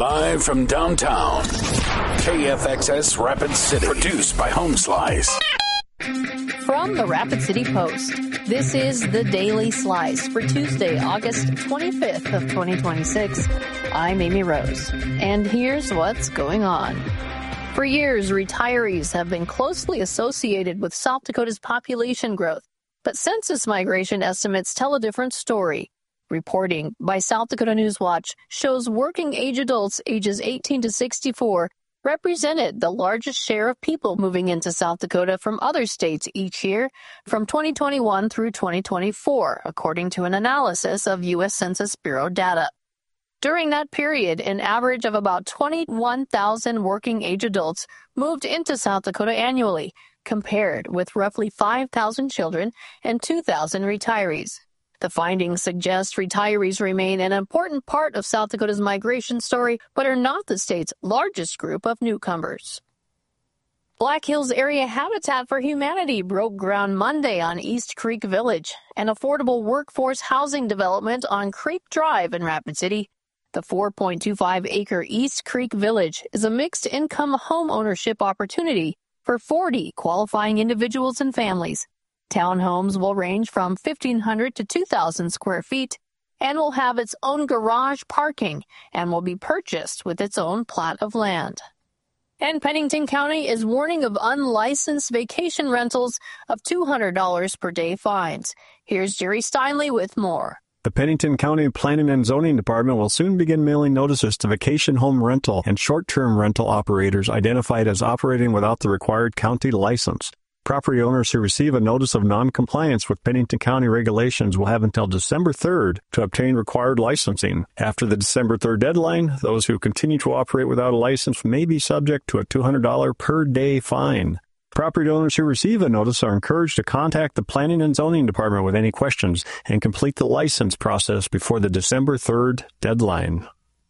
Live from downtown, KFXS Rapid City. Produced by Home Slice. From the Rapid City Post, this is the Daily Slice for Tuesday, August 25th of 2026. I'm Amy Rose, and here's what's going on. For years, retirees have been closely associated with South Dakota's population growth, but census migration estimates tell a different story. Reporting by South Dakota News Watch shows working age adults ages 18 to 64 represented the largest share of people moving into South Dakota from other states each year from 2021 through 2024, according to an analysis of U.S. Census Bureau data. During that period, an average of about 21,000 working age adults moved into South Dakota annually, compared with roughly 5,000 children and 2,000 retirees. The findings suggest retirees remain an important part of South Dakota's migration story, but are not the state's largest group of newcomers. Black Hills Area Habitat for Humanity broke ground Monday on East Creek Village, an affordable workforce housing development on Creek Drive in Rapid City. The 4.25-acre East Creek Village is a mixed-income home ownership opportunity for 40 qualifying individuals and families. Townhomes will range from 1,500 to 2,000 square feet and will have its own garage parking and will be purchased with its own plat of land. And Pennington County is warning of unlicensed vacation rentals of $200 per day fines. Here's Jerry Steinley with more. The Pennington County Planning and Zoning Department will soon begin mailing notices to vacation home rental and short-term rental operators identified as operating without the required county license. Property owners who receive a notice of non-compliance with Pennington County regulations will have until December 3rd to obtain required licensing. After the December 3rd deadline, those who continue to operate without a license may be subject to a $200 per day fine. Property owners who receive a notice are encouraged to contact the Planning and Zoning Department with any questions and complete the license process before the December 3rd deadline.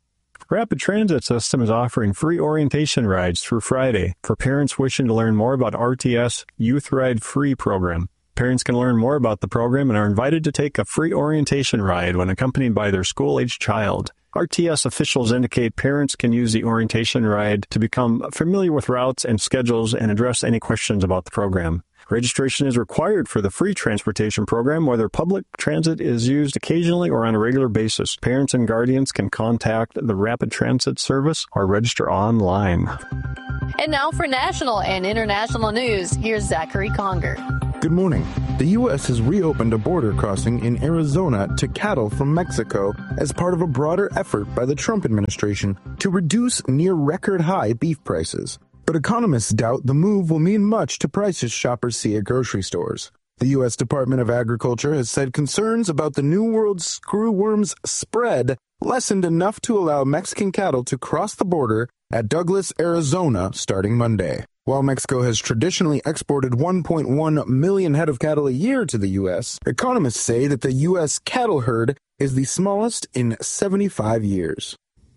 Rapid Transit System is offering free orientation rides through Friday for parents wishing to learn more about RTS Youth Ride Free program. Parents can learn more about the program and are invited to take a free orientation ride when accompanied by their school-aged child. RTS officials indicate parents can use the orientation ride to become familiar with routes and schedules and address any questions about the program. Registration is required for the free transportation program, whether public transit is used occasionally or on a regular basis. Parents and guardians can contact the Rapid Transit Service or register online. And now for national and international news, here's Zachary Conger. Good morning. The U.S. has reopened a border crossing in Arizona to cattle from Mexico as part of a broader effort by the Trump administration to reduce near-record high beef prices. But economists doubt the move will mean much to prices shoppers see at grocery stores. The U.S. Department of Agriculture has said concerns about the New World screwworm's spread lessened enough to allow Mexican cattle to cross the border at Douglas, Arizona, starting Monday. While Mexico has traditionally exported 1.1 million head of cattle a year to the U.S., economists say that the U.S. cattle herd is the smallest in 75 years.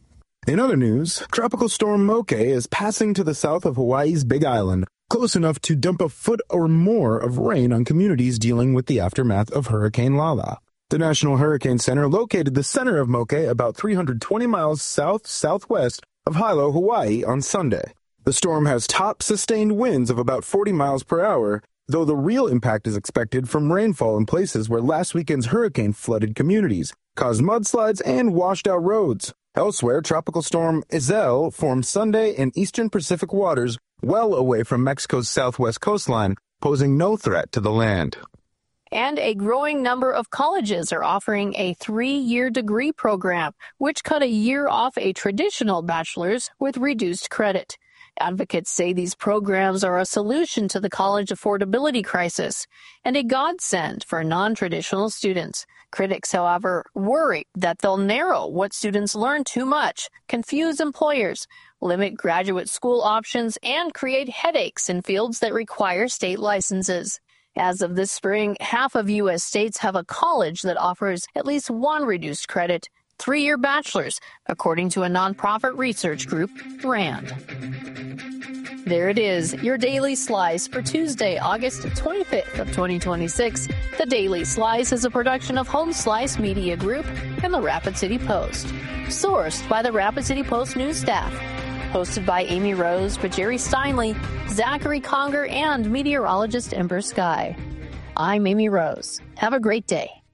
In other news, Tropical Storm Moke is passing to the south of Hawaii's Big Island, close enough to dump a foot or more of rain on communities dealing with the aftermath of Hurricane Lala. The National Hurricane Center located the center of Moke about 320 miles south-southwest of Hilo, Hawaii on Sunday. The storm has top sustained winds of about 40 miles per hour, though the real impact is expected from rainfall in places where last weekend's hurricane flooded communities, caused mudslides, and washed out roads. Elsewhere, Tropical Storm Iselle formed Sunday in eastern Pacific waters well away from Mexico's southwest coastline, posing no threat to the land. And a growing number of colleges are offering a 3-year degree program, which cut a year off a traditional bachelor's with reduced credit. Advocates say these programs are a solution to the college affordability crisis and a godsend for non-traditional students. Critics, however, worry that they'll narrow what students learn too much, confuse employers, limit graduate school options, and create headaches in fields that require state licenses. As of this spring, half of U.S. states have a college that offers at least one reduced credit 3-year bachelor's, according to a nonprofit research group, RAND. There it is, your Daily Slice for Tuesday, August 25th of 2026. The Daily Slice is a production of Home Slice Media Group and the Rapid City Post. Sourced by the Rapid City Post news staff. Hosted by Amy Rose, Jerry Steinley, Zachary Conger, and meteorologist Ember Sky. I'm Amy Rose. Have a great day.